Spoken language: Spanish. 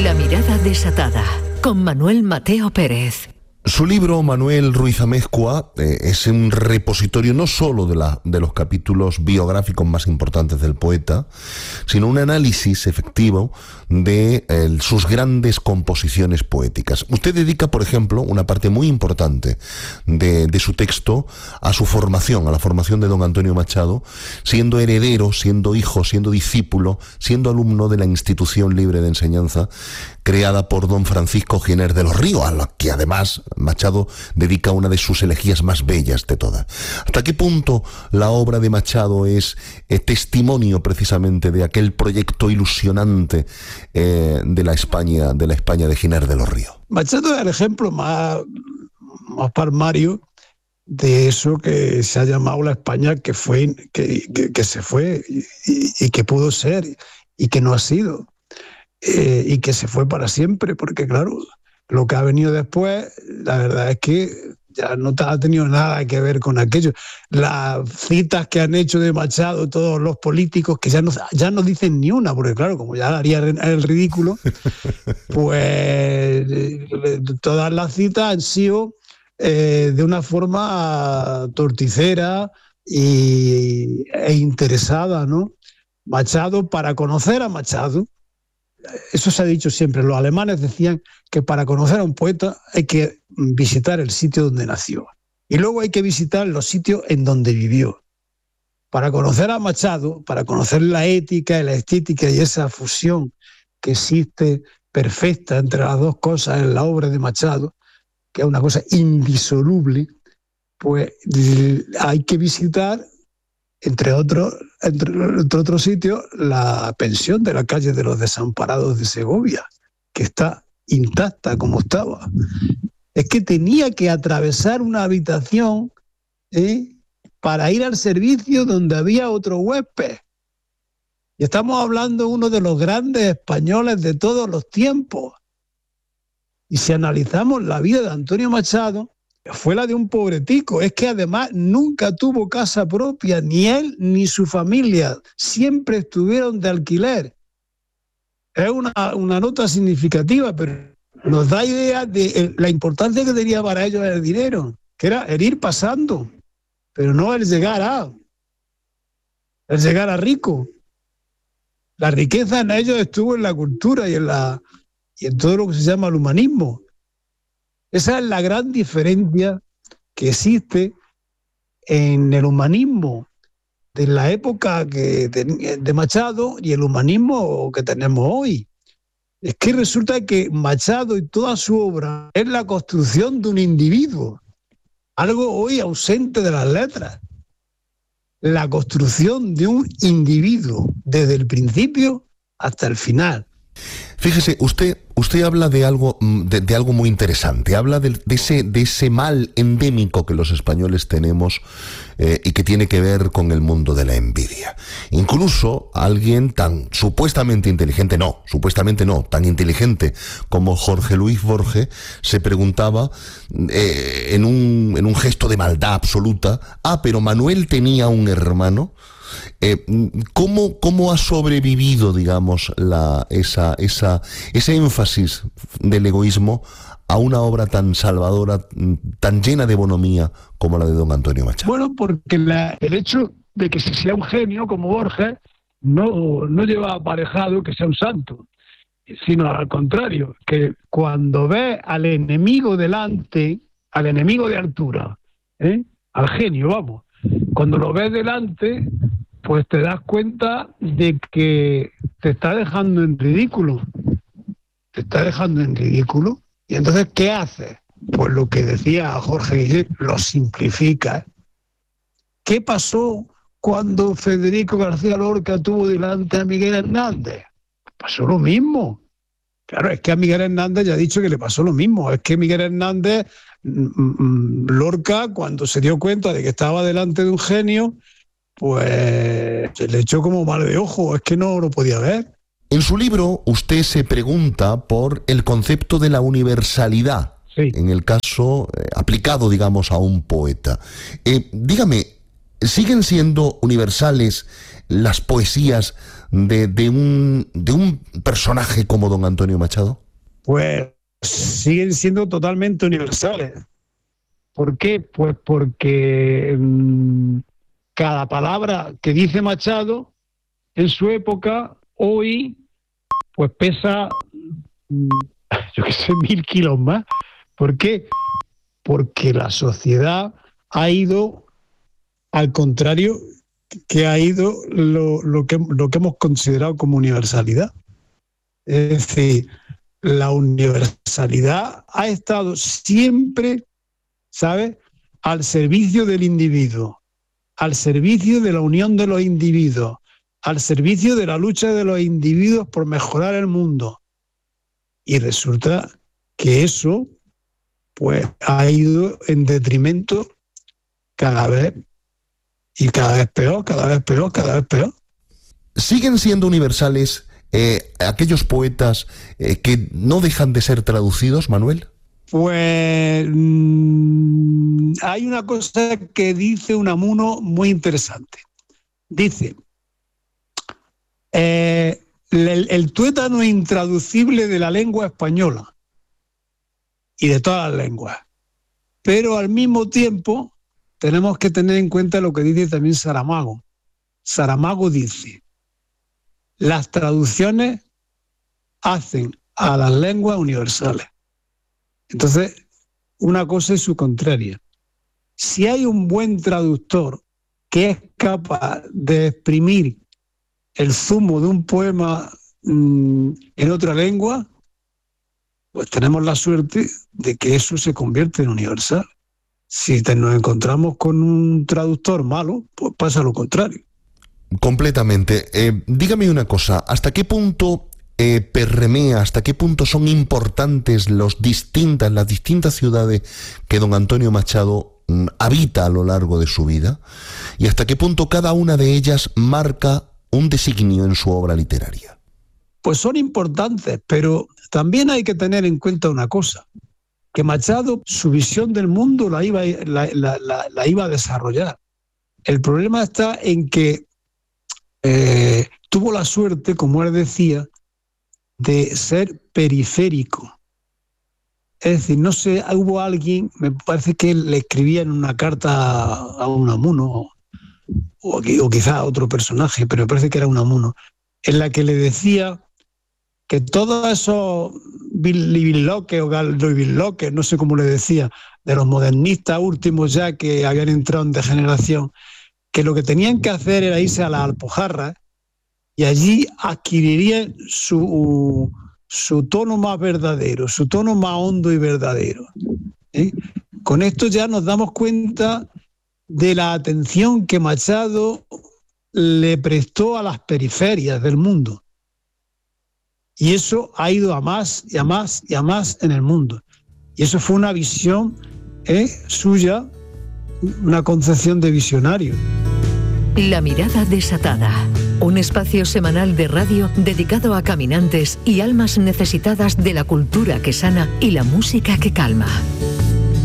La mirada desatada, con Manuel Mateo Pérez. Su libro, Manuel Ruiz Amezcua, es un repositorio no solo de los capítulos biográficos más importantes del poeta, sino un análisis efectivo de sus grandes composiciones poéticas. Usted dedica, por ejemplo, una parte muy importante de su texto a su formación, a la formación de don Antonio Machado, siendo heredero, siendo hijo, siendo discípulo, siendo alumno de la Institución Libre de Enseñanza, creada por don Francisco Giner de los Ríos, a la que además Machado dedica una de sus elegías más bellas de todas. ¿Hasta qué punto la obra de Machado es testimonio precisamente de aquel proyecto ilusionante de la España de Giner de los Ríos? Machado es el ejemplo más palmario de eso que se ha llamado la España que se fue y que pudo ser y que no ha sido. Y que se fue para siempre, porque claro, lo que ha venido después, la verdad es que ya no ha tenido nada que ver con aquello. Las citas que han hecho de Machado todos los políticos, que ya no dicen ni una, porque claro, como ya haría el ridículo, pues todas las citas han sido de una forma torticera e interesada, ¿no? Machado, para conocer a Machado, eso se ha dicho siempre, los alemanes decían que para conocer a un poeta hay que visitar el sitio donde nació y luego hay que visitar los sitios en donde vivió. Para conocer a Machado, para conocer la ética y la estética y esa fusión que existe perfecta entre las dos cosas en la obra de Machado, que es una cosa indisoluble, pues hay que visitar, entre otros sitios, la pensión de la calle de los Desamparados de Segovia, que está intacta como estaba. Es que tenía que atravesar una habitación para ir al servicio donde había otro huésped. Y estamos hablando de uno de los grandes españoles de todos los tiempos. Y si analizamos la vida de Antonio Machado, fue la de un pobretico. Es que además nunca tuvo casa propia, ni él ni su familia. Siempre estuvieron de alquiler. Es una nota significativa, pero nos da idea de la importancia que tenía para ellos el dinero, que era el ir pasando, pero no el llegar a rico. La riqueza en ellos estuvo en la cultura y en todo lo que se llama el humanismo. Esa es la gran diferencia que existe en el humanismo de la época de Machado y el humanismo que tenemos hoy. Es que resulta que Machado y toda su obra es la construcción de un individuo, algo hoy ausente de las letras. La construcción de un individuo desde el principio hasta el final. Fíjese, usted habla de algo muy interesante. Habla de ese mal endémico que los españoles tenemos y que tiene que ver con el mundo de la envidia. Incluso alguien tan supuestamente tan inteligente como Jorge Luis Borges se preguntaba en un gesto de maldad absoluta: pero Manuel tenía un hermano. ¿Cómo ha sobrevivido, digamos, ese énfasis del egoísmo a una obra tan salvadora, tan llena de bonomía como la de don Antonio Machado? Bueno, porque el hecho de que sea un genio como Borges no lleva aparejado que sea un santo, sino al contrario, que cuando ve al enemigo delante, al enemigo de altura, al genio, vamos, cuando lo ves delante, pues te das cuenta de que te está dejando en ridículo. Y entonces, ¿qué haces? Pues lo que decía Jorge Guillén, lo simplifica. ¿Qué pasó cuando Federico García Lorca tuvo delante a Miguel Hernández? Pasó lo mismo. Claro, es que a Miguel Hernández ya ha dicho que le pasó lo mismo. Es que Miguel Hernández, Lorca, cuando se dio cuenta de que estaba delante de un genio, pues se le echó como mal de ojo, es que no lo podía ver. En su libro usted se pregunta por el concepto de la universalidad, sí, en el caso aplicado, digamos, a un poeta. Dígame, ¿siguen siendo universales las poesías de un personaje como don Antonio Machado? Pues siguen siendo totalmente universales. ¿Por qué? Pues porque cada palabra que dice Machado en su época, hoy, pues pesa, yo qué sé, 1000 kilos más. ¿Por qué? Porque la sociedad ha ido al contrario que ha ido lo que hemos considerado como universalidad. Es decir, la universalidad ha estado siempre, ¿sabes?, al servicio del individuo, al servicio de la unión de los individuos, al servicio de la lucha de los individuos por mejorar el mundo. Y resulta que eso, pues, ha ido en detrimento cada vez peor, cada vez peor, cada vez peor. ¿Siguen siendo universales aquellos poetas que no dejan de ser traducidos, Manuel? Pues hay una cosa que dice Unamuno muy interesante. Dice, el tuétano intraducible de la lengua española y de todas las lenguas. Pero al mismo tiempo tenemos que tener en cuenta lo que dice también Saramago. Saramago dice, las traducciones hacen a las lenguas universales. Entonces, una cosa es su contraria. Si hay un buen traductor que es capaz de exprimir el zumo de un poema en otra lengua, pues tenemos la suerte de que eso se convierte en universal. Si nos encontramos con un traductor malo, pues pasa lo contrario. Completamente. Dígame una cosa, ¿hasta qué punto permea, hasta qué punto son importantes las distintas ciudades que don Antonio Machado habita a lo largo de su vida? ¿Y hasta qué punto cada una de ellas marca un designio en su obra literaria? Pues son importantes, pero también hay que tener en cuenta una cosa, que Machado, su visión del mundo la iba a desarrollar. El problema está en que tuvo la suerte, como él decía, de ser periférico. Es decir, no sé, hubo alguien, me parece que él le escribía en una carta a Unamuno, o quizá a otro personaje, pero me parece que era Unamuno, en la que le decía que todos esos biloques o galdobiloques, no sé cómo le decía, de los modernistas últimos ya que habían entrado en degeneración, que lo que tenían que hacer era irse a las Alpujarras y allí adquirirían su tono más verdadero, su tono más hondo y verdadero. Con esto ya nos damos cuenta de la atención que Machado le prestó a las periferias del mundo. Y eso ha ido a más y a más y a más en el mundo. Y eso fue una visión suya, una concepción de visionario. La mirada desatada. Un espacio semanal de radio dedicado a caminantes y almas necesitadas de la cultura que sana y la música que calma.